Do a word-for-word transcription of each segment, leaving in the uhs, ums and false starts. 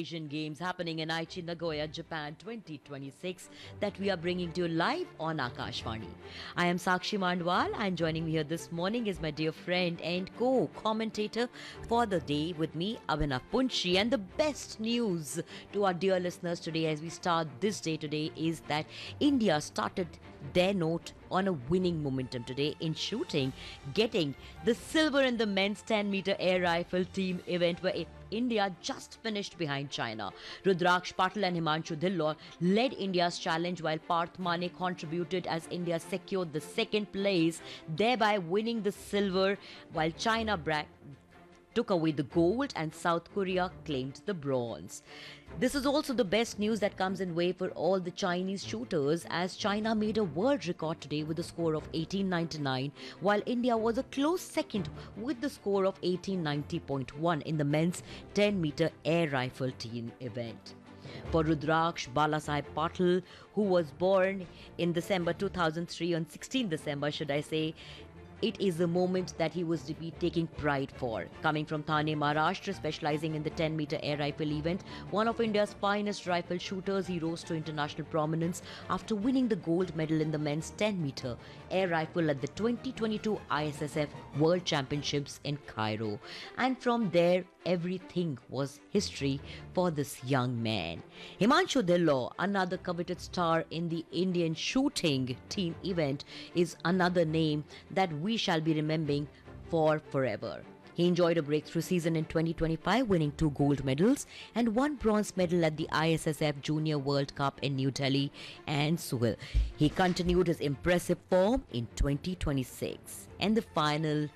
Asian Games happening in Aichi, Nagoya, Japan twenty twenty-six that we are bringing to you live on Akashvani. I am Sakshi Mandwal and joining me here this morning is my dear friend and co-commentator for the day with me, Abhinav Punchi. And the best news to our dear listeners today as we start this day today is that India started their note on a winning momentum today in shooting, getting the silver in the men's ten meter air rifle team event where India just finished behind China. Rudraksh Patil and Himanshu Dhillon led India's challenge while Parth Mane contributed as India secured the second place, thereby winning the silver while China bra- took away the gold and South Korea claimed the bronze. This is also the best news that comes in way for all the Chinese shooters as China made a world record today with a score of eighteen ninety-nine while India was a close second with the score of eighteen ninety point one in the men's ten meter air rifle team event. For Rudraksh Balasaheb Patil, who was born in December two thousand three, on sixteenth December should I say, it is a moment that he was to be taking pride for. Coming from Thane, Maharashtra, specializing in the ten meter air rifle event, one of India's finest rifle shooters, he rose to international prominence after winning the gold medal in the men's ten meter air rifle at the twenty twenty-two I S S F World Championships in Cairo. And from there, everything was history for this young man. Himanshu Dhillon, another coveted star in the Indian shooting team event, is another name that we shall be remembering for forever. He enjoyed a breakthrough season in twenty twenty-five, winning two gold medals and one bronze medal at the I S S F Junior World Cup in New Delhi and Seoul. He continued his impressive form in twenty twenty-six. And the final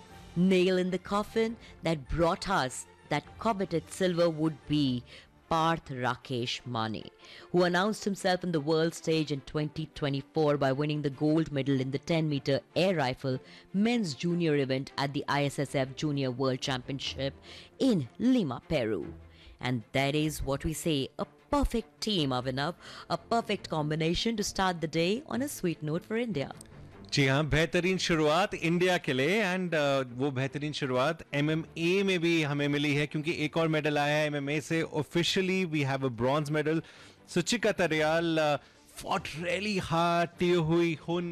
nail in the coffin that brought us that coveted silver would be Parth Rakesh Mane, who announced himself on the world stage in twenty twenty-four by winning the gold medal in the ten meter air rifle men's junior event at the I S S F Junior World Championship in Lima, Peru. And that is what we say, a perfect team, Avinav, a perfect combination to start the day on a sweet note for India. जी हाँ, बेहतरीन शुरुआत India के लिए and वो बेहतरीन शुरुआत MMA में भी हमें मिली है क्योंकि एक और मेडल आया है एमएमए से officially we have a bronze medal. Suchika तरियाल fought really hard, T हुई हुन